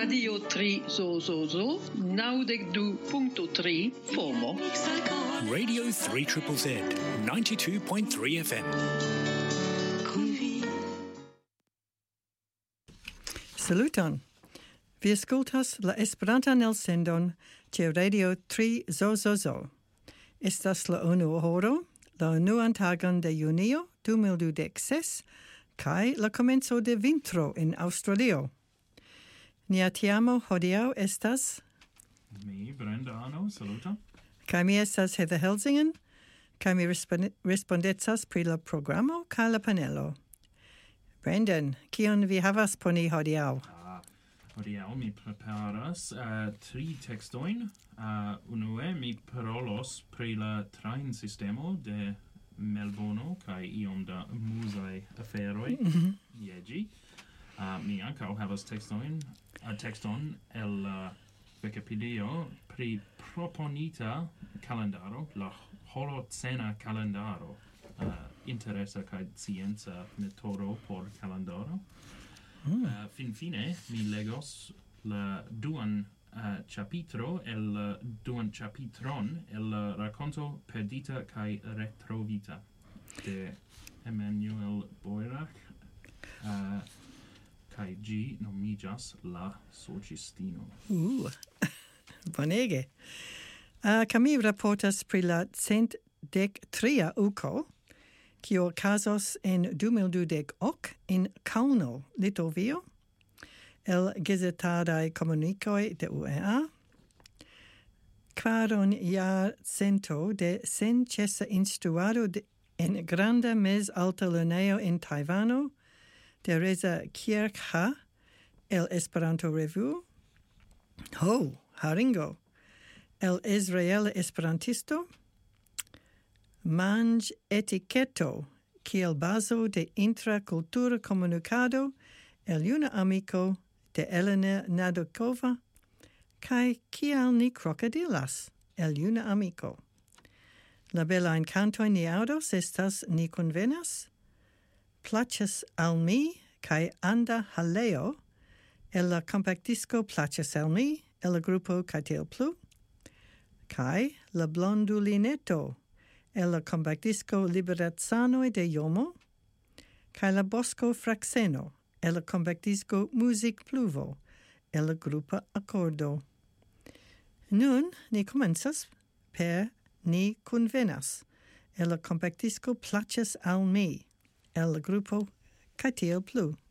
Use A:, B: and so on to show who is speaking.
A: Radio 3 Zozozo, 92.3 FOMO.
B: Radio 3ZZZ, 92.3 FM.
C: Saluton. Vi ascoltas la Esperantan elsendon ĉe Radio 3 Zozozo. Estas la unua horo, la unuan tagon de junio 2016, kaj la komenco de vintro en Aŭstralio. Nia tiamo hodiaŭ estas
D: Mi, Brenda Arno, saluto.
C: Kaj mi estas Heather Helsingen, kaj mi respondecas pri la programo kaj la panelo. Brendan, kion vi havas por ni hodiaŭ?
D: Hodiaŭ mi preparas tri tekstojn. Unue mi parolos pri la trajnsistemo de Melbourno kaj iom da muzaj aferoj je ĝi. Mi ankaŭ havas tekston el Wikipedio pri proponita kalendaro, la holocena kalendaro, interesa kaj scienca metodo por kalendaro. Finfine mi legos la duan chapitro el duan chapitron el rakonto Perdita kaj retrovita de Emanuel Boirach. Kai G nomigas La Sorĉistino.
C: Bonege. Kaj mi raportas pri la 113 uko, kio okazos en 2028 en Kauno, Litovio, el gazetadaj komunikoj de UEA. Kvaron jarcento de senĉesa instruado en granda mezalta lernejo en Tajvano, Teresa Kierkha, el Esperanto Revue. Haringo, el Israel Esperantisto. Manĝ etiketo, kiel bazo de intrakultura komunikado, el juna amiko de Elena Nadokova, kaj kial ni krokodilas, el juna amiko. La belajn kantojn ni aŭdos estas Ni konvenas, Plaĉas al mi kaj Anda Haleo, el la kompaktisco Plaĉas al mi, el la grupo Cartel Plu, kaj La blondulineto, el la kompaktisco Liberecanoj de Jomo, kaj La Bosko Frakseno, el la kompaktisco Muzik Pluvo, el la grupo Akordo. Nun ni komencas per Ni konvenas, el la kompaktisco Plaĉas al mi, el grupo Cartel Plu.